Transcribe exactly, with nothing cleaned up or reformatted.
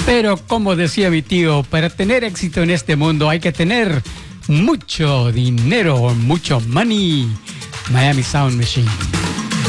Pero como decía mi tío, para tener éxito en este mundo hay que tener mucho dinero, mucho money. Miami Sound Machine.